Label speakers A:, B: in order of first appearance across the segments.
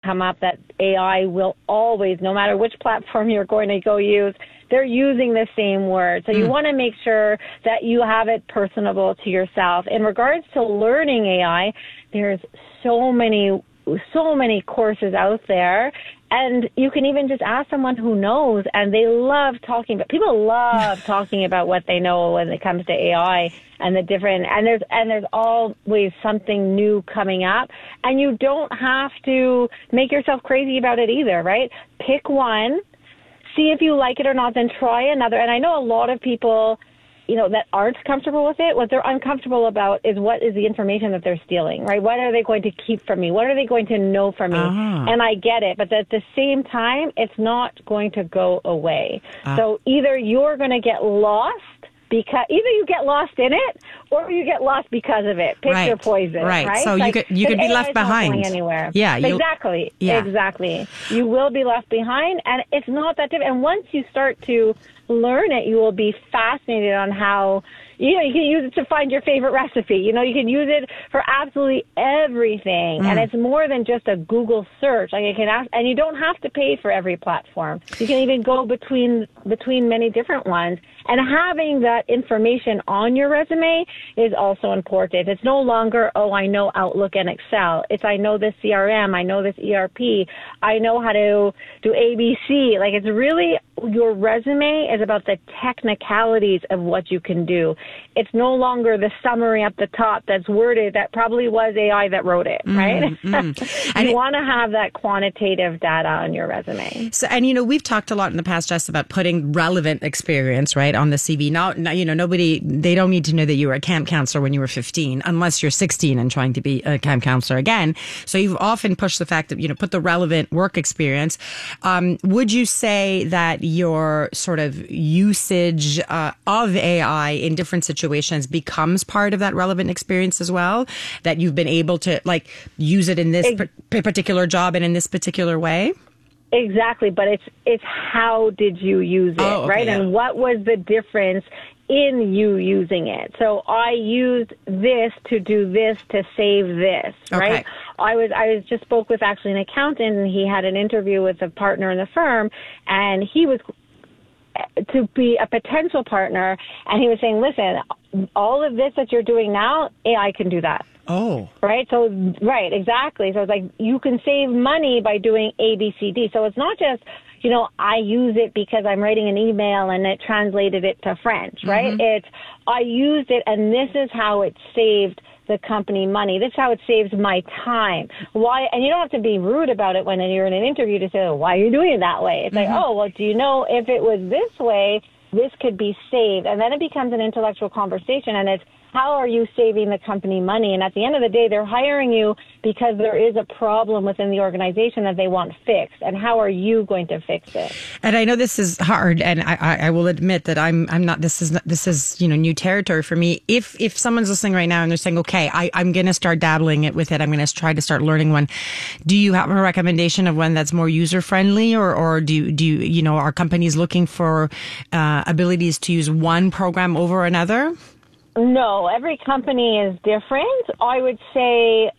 A: come up that AI will always, no matter which platform you're going to go use, they're using the same word. So you want to make sure that you have it personable to yourself. In regards to learning AI, there's so many courses out there, and you can even just ask someone who knows, and they love talking about, people love talking about what they know when it comes to AI and the different, and there's always something new coming up, and you don't have to make yourself crazy about it either, right? Pick one, see if you like it or not, then try another. And I know a lot of people, that aren't comfortable with it. What they're uncomfortable about is what is the information that they're stealing, right? What are they going to keep from me? What are they going to know from me? And I get it, but at the same time, it's not going to go away. So either you're going to get lost, because either you get lost in it or you get lost because of it. Pick your poison, right?
B: So you could be left behind.
A: Not going anywhere.
B: Yeah,
A: exactly. You will be left behind, and it's not that difficult. And once you start to learn it, you will be fascinated on how, you can use it to find your favorite recipe. You can use it for absolutely everything. And it's more than just a Google search. Like, you can ask, and you don't have to pay for every platform. You can even go between many different ones. And having that information on your resume is also important. It's no longer, I know Outlook and Excel. It's, I know this CRM, I know this ERP, I know how to do ABC. Like, it's really, your resume is about the technicalities of what you can do. It's no longer the summary up the top that's worded, that probably was AI that wrote it, right? You want to have that quantitative data on your resume.
B: So, and we've talked a lot in the past, Jess, about putting relevant experience, right, on the CV. Now, they don't need to know that you were a camp counselor when you were 15, unless you're 16 and trying to be a camp counselor again. So you've often pushed the fact that, put the relevant work experience. Would you say that your sort of usage of AI in different situations becomes part of that relevant experience as well? That you've been able to use it in this particular job and in this particular way?
A: Exactly, but it's how did you use it, right? Yeah. And what was the difference in you using it? So I used this to do this to save this, right? I just spoke with actually an accountant, and he had an interview with a partner in the firm, and he was to be a potential partner, and he was saying, listen, all of this that you're doing now, AI can do that. Right. So, right. Exactly. So it's like, you can save money by doing A, B, C, D. So it's not just, I use it because I'm writing an email and it translated it to French, right? It's, I used it and this is how it saved the company money. This is how it saves my time. Why? And you don't have to be rude about it when you're in an interview to say, why are you doing it that way? It's like, do you know, if it was this way, this could be saved. And then it becomes an intellectual conversation, and it's, how are you saving the company money? And at the end of the day, they're hiring you because there is a problem within the organization that they want fixed. And how are you going to fix it?
B: And I know this is hard, and I will admit that I'm not. This is new territory for me. If someone's listening right now and they're saying, okay, I'm going to start dabbling with it, I'm going to try to start learning one. Do you have a recommendation of one that's more user friendly, or do you are companies looking for abilities to use one program over another?
A: No, every company is different. I would say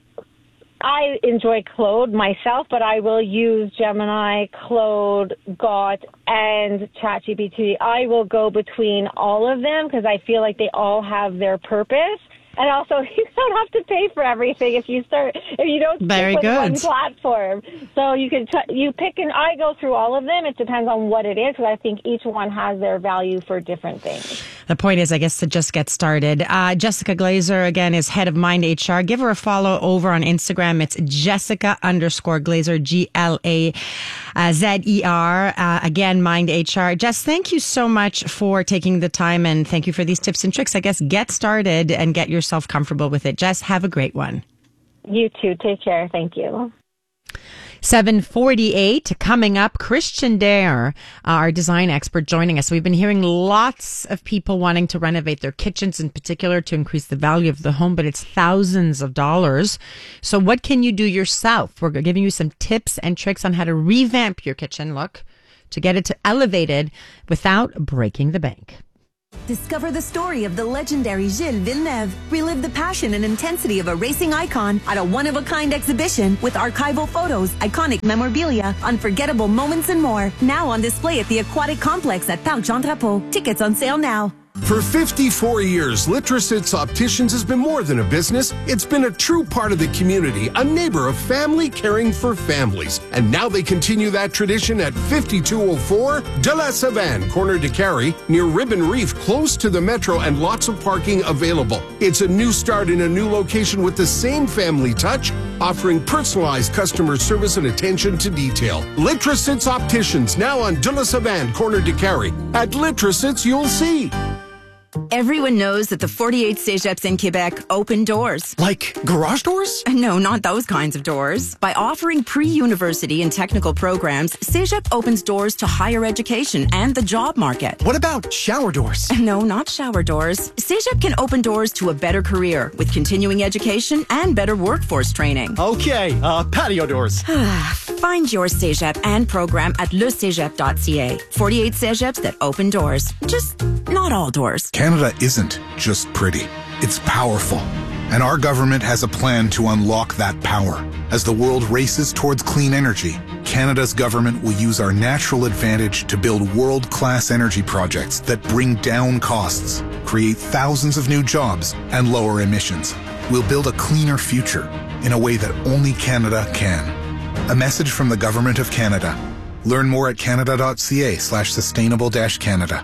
A: I enjoy Claude myself, but I will use Gemini, Claude, Got, and ChatGPT. I will go between all of them because I feel like they all have their purpose. And also, you don't have to pay for everything if you don't stick with one platform. So you pick, and I go through all of them. It depends on what it is, because I think each one has their value for different things.
B: The point is, I guess, to just get started. Jessica Glazer, again, is head of Mind HR. Give her a follow over on Instagram. It's Jessica_Glazer, Glazer. Again, Mind HR. Jess, thank you so much for taking the time, and thank you for these tips and tricks. I guess get started and get yourself comfortable with it. Jess, have a great one.
A: You too. Take care. Thank you.
B: 7:48 coming up. Christian Dare, our design expert, joining us. We've been hearing lots of people wanting to renovate their kitchens in particular to increase the value of the home, but it's thousands of dollars. So what can you do yourself? We're giving you some tips and tricks on how to revamp your kitchen look to get it to elevated without breaking the bank.
C: Discover the story of the legendary Gilles Villeneuve. Relive the passion and intensity of a racing icon at a one-of-a-kind exhibition with archival photos, iconic memorabilia, unforgettable moments, and more. Now on display at the Aquatic Complex at Parc Jean Drapeau. Tickets on sale now.
D: For 54 years, Litrositz Opticians has been more than a business. It's been a true part of the community, a neighbor of family caring for families. And now they continue that tradition at 5204 de la Savane, corner de Carrie, near Ribbon Reef, close to the metro and lots of parking available. It's a new start in a new location with the same family touch, offering personalized customer service and attention to detail. Litrositz Opticians, now on de la Savane, corner de Carrie. At Litrositz, you'll see.
C: Everyone knows that the 48 Cégeps in Quebec open doors.
E: Like garage doors?
C: No, not those kinds of doors. By offering pre-university and technical programs, Cégep opens doors to higher education and the job market.
E: What about shower doors?
C: No, not shower doors. Cégep can open doors to a better career with continuing education and better workforce training.
E: Okay, patio doors.
C: Find your Cégep and program at lecégep.ca. 48 Cégeps that open doors. Just not all doors.
F: Canada isn't just pretty, it's powerful. And our government has a plan to unlock that power. As the world races towards clean energy, Canada's government will use our natural advantage to build world-class energy projects that bring down costs, create thousands of new jobs, and lower emissions. We'll build a cleaner future in a way that only Canada can. A message from the Government of Canada. Learn more at canada.ca/sustainable-Canada.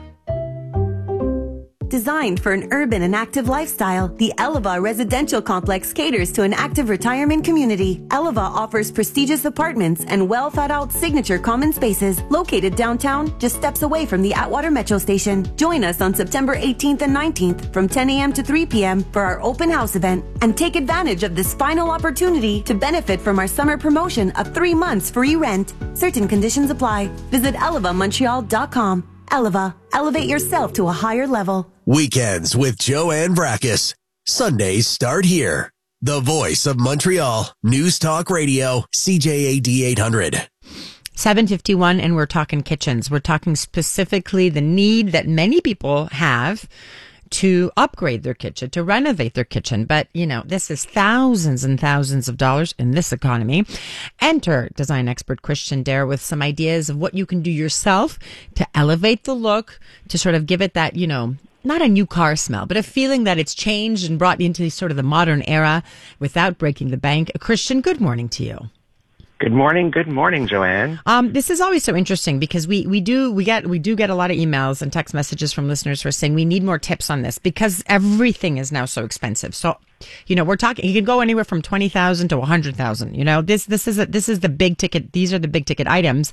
C: Designed for an urban and active lifestyle, the Eleva Residential Complex caters to an active retirement community. Eleva offers prestigious apartments and well-thought-out signature common spaces located downtown, just steps away from the Atwater Metro Station. Join us on September 18th and 19th from 10 a.m. to 3 p.m. for our open house event, and take advantage of this final opportunity to benefit from our summer promotion of 3 months free rent. Certain conditions apply. Visit elevamontreal.com. Eleva, elevate yourself to a higher level.
G: Weekends with Joanne Brakis. Sundays start here. The voice of Montreal. News Talk Radio, CJAD 800.
B: 7:51, and we're talking kitchens. We're talking specifically the need that many people have to upgrade their kitchen, to renovate their kitchen. But, you know, this is thousands and thousands of dollars in this economy. Enter design expert Christian Dare with some ideas of what you can do yourself to elevate the look, to sort of give it that, you know, not a new car smell, but a feeling that it's changed and brought into sort of the modern era without breaking the bank. Christian, good morning to you.
H: Good morning, Joanne.
B: This is always so interesting because we do get a lot of emails and text messages from listeners who are saying we need more tips on this because everything is now so expensive. So, you know, we're talking, you can go anywhere from 20,000 to 100,000. You know, this is the big ticket. These are the big ticket items.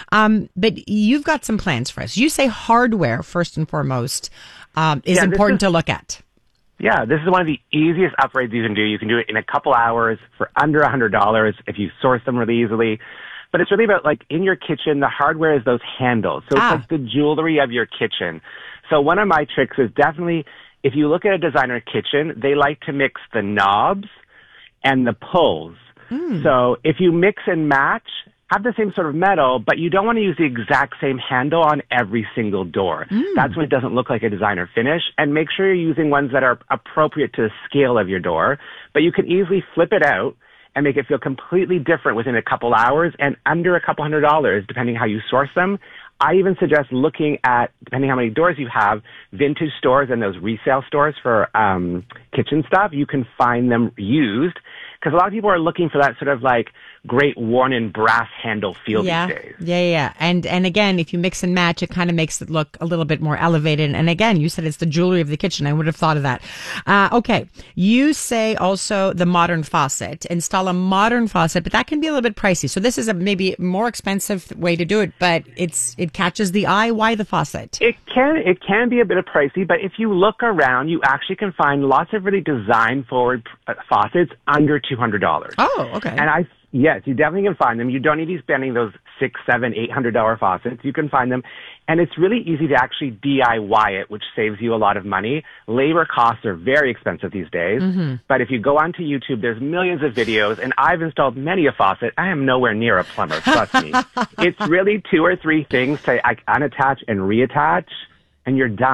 B: But you've got some plans for us. You say hardware first and foremost is important to look at.
H: Yeah, this is one of the easiest upgrades you can do. You can do it in a couple hours for under $100 if you source them really easily. But it's really about, like, in your kitchen, the hardware is those handles. So it's like the jewelry of your kitchen. So one of my tricks is definitely, if you look at a designer kitchen, they like to mix the knobs and the pulls. So if you mix and match, have the same sort of metal, but you don't want to use the exact same handle on every single door. That's when it doesn't look like a designer finish. And make sure you're using ones that are appropriate to the scale of your door. But you can easily flip it out and make it feel completely different within a couple hours and under a couple $100, depending how you source them. I even suggest looking at, depending how many doors you have, vintage stores and those resale stores for kitchen stuff. You can find them used because a lot of people are looking for that sort of like great worn-in brass handle feel these days.
B: Yeah. And again, if you mix and match, it kind of makes it look a little bit more elevated. And again, you said it's the jewelry of the kitchen. I would have thought of that. Okay. You say also the modern faucet. Install a modern faucet, but that can be a little bit pricey. So this is a maybe more expensive way to do it, but it catches the eye. Why the faucet?
H: It can be a bit of pricey, but if you look around, you actually can find lots of really design-forward faucets under $200.
B: Oh, okay.
H: And yes, you definitely can find them. You don't need to be spending those $600, $700, $800 faucets. You can find them. And it's really easy to actually DIY it, which saves you a lot of money. Labor costs are very expensive these days. But if you go onto YouTube, there's millions of videos, and I've installed many a faucet. I am nowhere near a plumber, trust me. It's really 2 or 3 things to unattach and reattach, and you're done.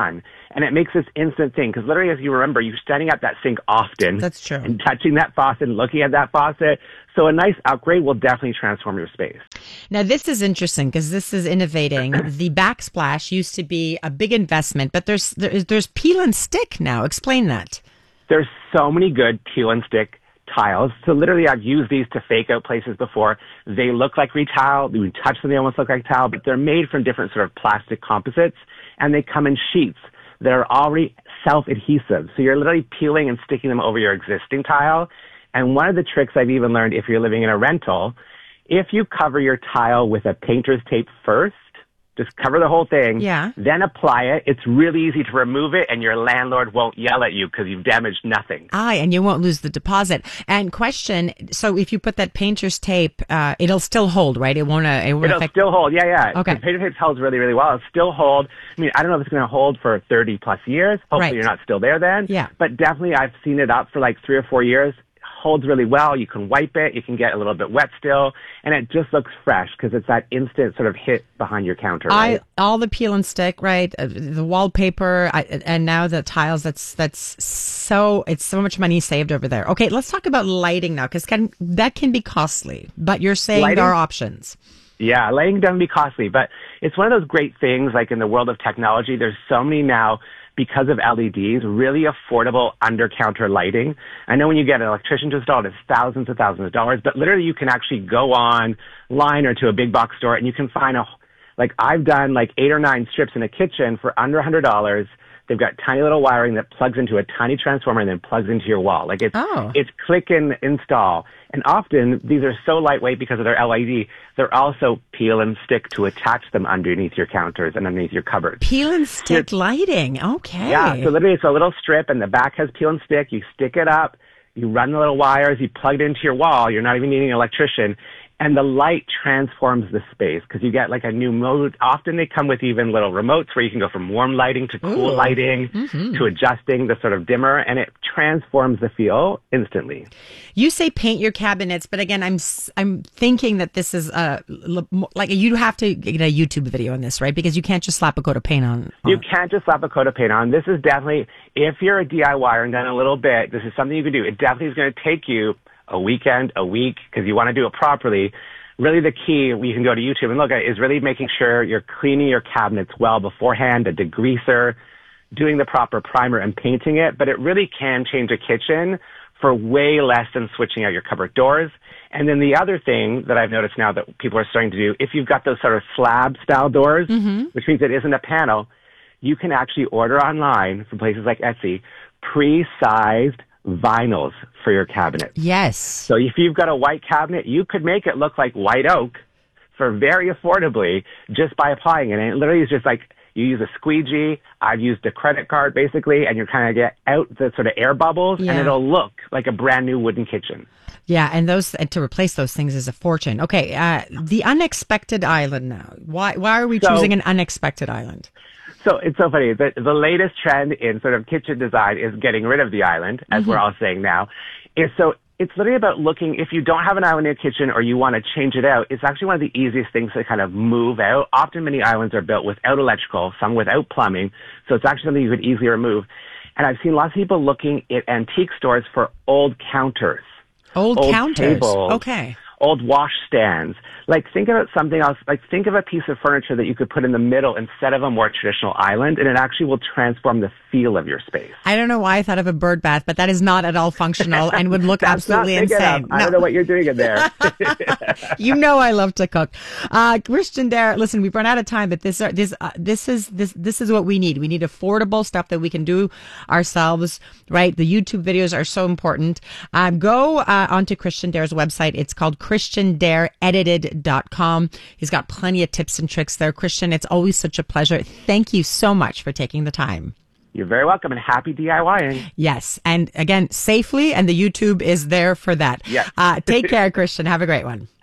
H: And it makes this instant thing, because literally, as you remember, you're standing at that sink often.
B: That's true.
H: And touching that faucet and looking at that faucet. So a nice upgrade will definitely transform your space.
B: Now, this is interesting because this is innovating. The backsplash used to be a big investment, but there's peel and stick now. Explain that.
H: There's so many good peel and stick tiles. So literally, I've used these to fake out places before. They look like retile. When you touch them, they almost look like tile, but they're made from different sort of plastic composites, and they come in sheets that are already self-adhesive. So you're literally peeling and sticking them over your existing tile. And one of the tricks I've even learned, if you're living in a rental, if you cover your tile with a painter's tape first, just cover the whole thing, then apply it. It's really easy to remove it, and your landlord won't yell at you because you've damaged nothing.
B: And you won't lose the deposit. And question, so if you put that painter's tape, it'll still hold, right? It'll
H: still hold, yeah.
B: Okay.
H: The painter's tape holds really, really well. It'll still hold. I mean, I don't know if it's going to hold for 30 plus years. Hopefully you're not still there then.
B: Yeah.
H: But definitely I've seen it up for like 3 or 4 years. Holds really well. You can wipe it. You can get a little bit wet still. And it just looks fresh because it's that instant sort of hit behind your counter. Right?
B: All the peel and stick, right? The wallpaper, and now the tiles. It's so much money saved over there. Okay, let's talk about lighting now, because that can be costly. But you're saying there are options.
H: Yeah, lighting can be costly, but it's one of those great things. Like in the world of technology, there's so many now, because of LEDs, really affordable under-counter lighting. I know when you get an electrician to install it, it's thousands and thousands of dollars, but literally you can actually go online or to a big box store and you can find I've done like 8 or 9 strips in a kitchen for under $100. They've got tiny little wiring that plugs into a tiny transformer and then plugs into your wall. Like it's click and install. And often these are so lightweight because of their LED. They're also peel and stick to attach them underneath your counters and underneath your cupboards.
B: Peel and stick lighting. Okay.
H: Yeah. So literally it's a little strip and the back has peel and stick. You stick it up. You run the little wires. You plug it into your wall. You're not even needing an electrician. And the light transforms the space because you get like a new mode. Often they come with even little remotes where you can go from warm lighting to cool lighting to adjusting the sort of dimmer, and it transforms the feel instantly. You say paint your cabinets, but again, I'm thinking that this is like you have to get a YouTube video on this, right? Because you can't just slap a coat of paint on. You can't just slap a coat of paint on. This is definitely, if you're a DIYer and done a little bit, this is something you can do. It definitely is going to take you a weekend, a week, because you want to do it properly. Really the key, you can go to YouTube and look at, is really making sure you're cleaning your cabinets well beforehand, a degreaser, doing the proper primer and painting it. But it really can change a kitchen for way less than switching out your cupboard doors. And then the other thing that I've noticed now that people are starting to do, if you've got those sort of slab style doors, which means it isn't a panel, you can actually order online from places like Etsy, pre-sized vinyls for your cabinet. Yes. So if you've got a white cabinet, you could make it look like white oak for very affordably just by applying it. And it literally is just like you use a squeegee. I've used a credit card basically, and you kind of get out the sort of air bubbles and it'll look like a brand new wooden kitchen. Yeah, and to replace those things is a fortune. Okay, the unexpected island now. Why are we choosing an unexpected island? So it's so funny. The latest trend in sort of kitchen design is getting rid of the island, as we're all saying now. It's literally about looking, if you don't have an island in your kitchen or you want to change it out, it's actually one of the easiest things to kind of move out. Often many islands are built without electrical, some without plumbing, so it's actually something you could easily remove. And I've seen lots of people looking at antique stores for old counters. Old counters? Tables, okay. Old wash stands. Like, think about something else. Like, think of a piece of furniture that you could put in the middle instead of a more traditional island, and it actually will transform the feel of your space. I don't know why I thought of a bird bath, but that is not at all functional and would look absolutely insane. I don't know what you're doing in there. You know I love to cook. Christian Dare, listen, we've run out of time, but this is what we need. We need affordable stuff that we can do ourselves, right? The YouTube videos are so important. Go onto Christian Dare's website. It's called ChristianDareEdited.com. He's got plenty of tips and tricks there. Christian, it's always such a pleasure. Thank you so much for taking the time. You're very welcome, and happy DIYing. Yes. And again, safely, and the YouTube is there for that. Yes. Take care, Christian. Have a great one.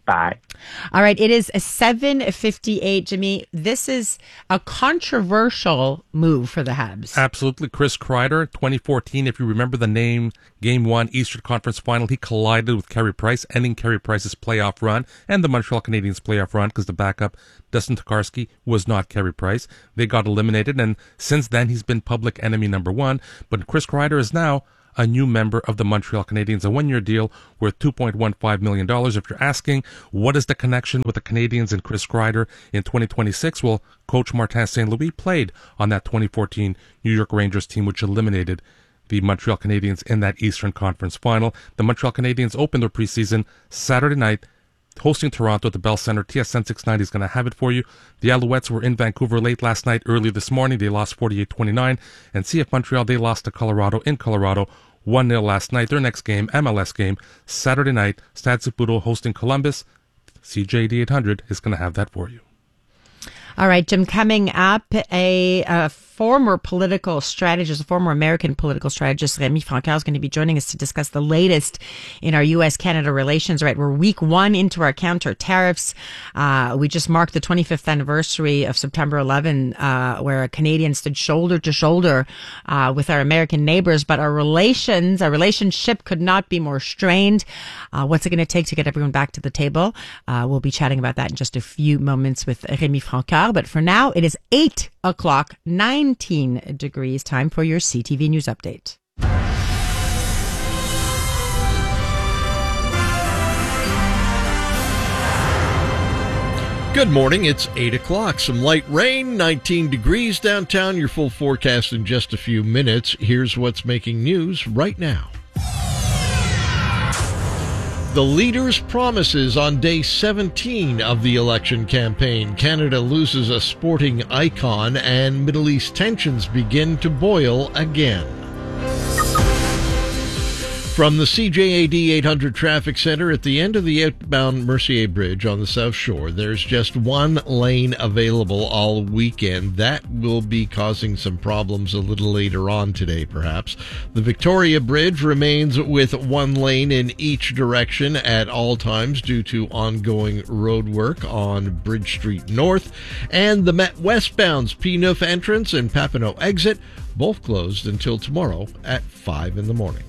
H: Bye.
B: All right. It is 7:58, Jimmy. This is a controversial move for the Habs.
I: Absolutely. Chris Kreider, 2014, if you remember the name, Game 1, Eastern Conference Final, he collided with Carey Price, ending Carey Price's playoff run and the Montreal Canadiens' playoff run because the backup, Dustin Tokarski, was not Carey Price. They got eliminated, and since then, he's been public enemy number one. But Chris Kreider is now a new member of the Montreal Canadiens, a one-year deal worth $2.15 million. If you're asking, what is the connection with the Canadiens and Chris Kreider in 2026? Well, Coach Martin St. Louis played on that 2014 New York Rangers team, which eliminated the Montreal Canadiens in that Eastern Conference Final. The Montreal Canadiens opened their preseason Saturday night, hosting Toronto at the Bell Center. TSN 690 is going to have it for you. The Alouettes were in Vancouver late last night, early this morning. They lost 48-29. And CF Montreal, they lost to Colorado in Colorado 1-0 last night. Their next game, MLS game, Saturday night, Stade Saputo hosting Columbus. CJAD 800 is going to have that for you.
B: All right, Jim, coming up, a former political strategist, a former American political strategist, Rémi Francoeur, is going to be joining us to discuss the latest in our U.S.-Canada relations. Right, we're week one into our counter tariffs. We just marked the 25th anniversary of September 11, where Canadians stood shoulder to shoulder with our American neighbors. But our relationship could not be more strained. What's it going to take to get everyone back to the table? We'll be chatting about that in just a few moments with Rémi Francoeur. But for now, it is 8 o'clock, 19 degrees. Time for your CTV News Update.
J: Good morning. It's 8 o'clock. Some light rain, 19 degrees downtown. Your full forecast in just a few minutes. Here's what's making news right now. The leaders' promises on day 17 of the election campaign. Canada loses a sporting icon and Middle East tensions begin to boil again. From the CJAD 800 Traffic Center at the end of the outbound Mercier Bridge on the South Shore, there's just one lane available all weekend. That will be causing some problems a little later on today, perhaps. The Victoria Bridge remains with one lane in each direction at all times due to ongoing road work on Bridge Street North. And the Met westbound's P9 entrance and Papineau exit, both closed until tomorrow at 5 in the morning.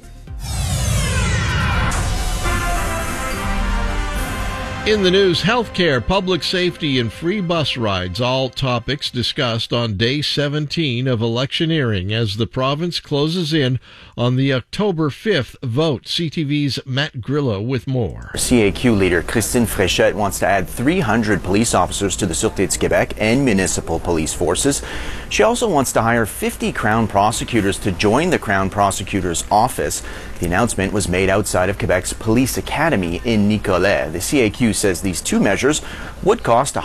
J: In the news, healthcare, public safety, and free bus rides, all topics discussed on day 17 of electioneering as the province closes in on the October 5th vote. CTV's Matt Grillo with more.
K: CAQ leader Christine Fréchette wants to add 300 police officers to the Sûreté du Québec and municipal police forces. She also wants to hire 50 Crown prosecutors to join the Crown Prosecutor's office. The announcement was made outside of Quebec's Police Academy in Nicolet. The CAQ says these two measures would cost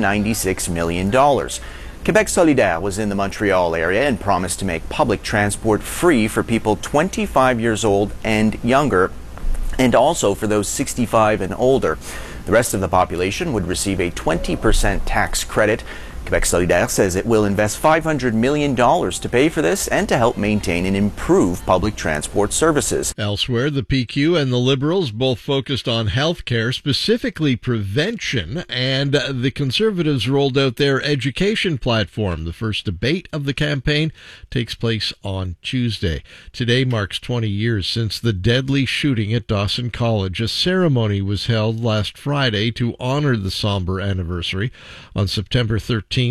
K: $196 million. Quebec Solidaire was in the Montreal area and promised to make public transport free for people 25 years old and younger, and also for those 65 and older. The rest of the population would receive a 20% tax credit. Quebec Solidaire says it will invest $500 million to pay for this and to help maintain and improve public transport services.
J: Elsewhere, the PQ and the Liberals both focused on health care, specifically prevention, and the Conservatives rolled out their education platform. The first debate of the campaign takes place on Tuesday. Today marks 20 years since the deadly shooting at Dawson College. A ceremony was held last Friday to honor the somber anniversary. On September 13th,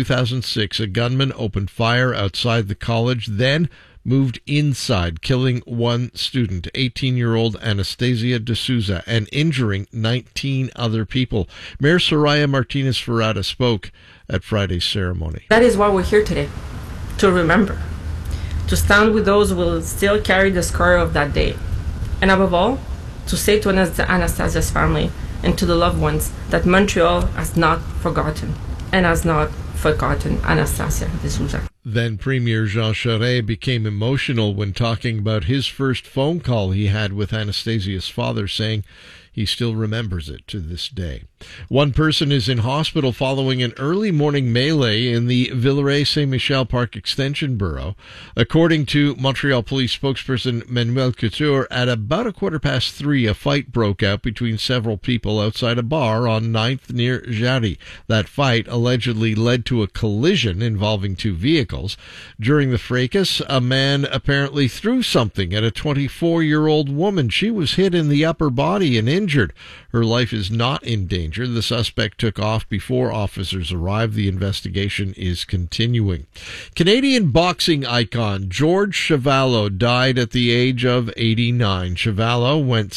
J: 2006, a gunman opened fire outside the college, then moved inside, killing one student, 18-year-old Anastasia D'Souza, and injuring 19 other people. Mayor Soraya Martinez-Ferrada spoke at Friday's ceremony.
L: That is why we're here today, to remember, to stand with those who will still carry the scar of that day, and above all, to say to Anastasia's family and to the loved ones that Montreal has not forgotten and has not forgotten Anastasia D'Souza.
J: Then Premier Jean Charest became emotional when talking about his first phone call he had with Anastasia's father, saying he He still remembers it to this day. One person is in hospital following an early morning melee in the Villeray-Saint-Michel Park Extension Borough. According to Montreal Police spokesperson Manuel Couture, at about 3:15, a fight broke out between several people outside a bar on 9th near Jarry. That fight allegedly led to a collision involving two vehicles. During the fracas, a man apparently threw something at a 24-year-old woman. She was hit in the upper body and injured. Her life is not in danger. The suspect took off before officers arrived. The investigation is continuing. Canadian boxing icon George Chuvalo died at the age of 89. Chuvalo went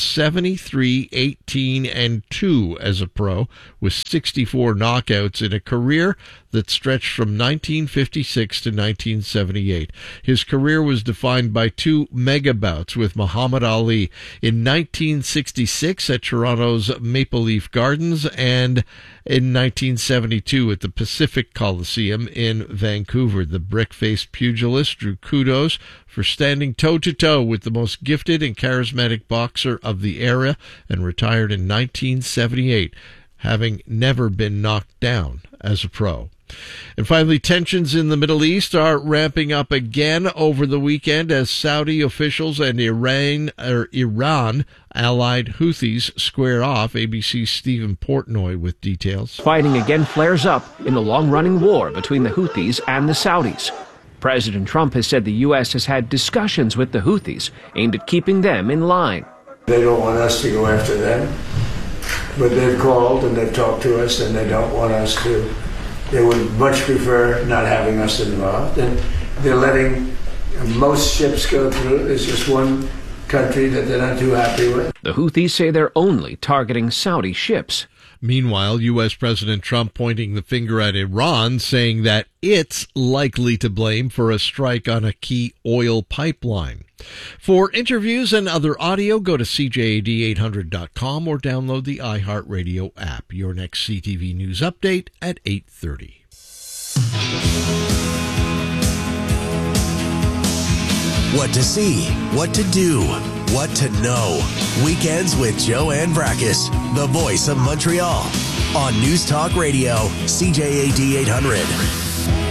J: 73-18-2 as a pro, with 64 knockouts in a career that stretched from 1956 to 1978. His career was defined by two mega bouts with Muhammad Ali in 1966 at Toronto's Maple Leaf Gardens and in 1972 at the Pacific Coliseum in Vancouver. The brick-faced pugilist drew kudos for standing toe-to-toe with the most gifted and charismatic boxer of the era and retired in 1978, having never been knocked down as a pro. And finally, tensions in the Middle East are ramping up again over the weekend as Saudi officials and Iran allied Houthis square off. ABC's Stephen Portnoy with details.
M: Fighting again flares up in the long-running war between the Houthis and the Saudis. President Trump has said the U.S. has had discussions with the Houthis aimed at keeping them in line.
N: They don't want us to go after them, but they've called and they've talked to us and they don't want us to. They would much prefer not having us involved, and they're letting most ships go through. There's just one country that they're not too happy with.
M: The Houthis say they're only targeting Saudi ships.
J: Meanwhile, U.S. President Trump pointing the finger at Iran, saying that it's likely to blame for a strike on a key oil pipeline. For interviews and other audio, go to CJAD800.com or download the iHeartRadio app. Your next CTV News update at 8:30.
G: What to see, what to do, what to know. Weekends with Joanne Brakis, the voice of Montreal. On News Talk Radio, CJAD 800.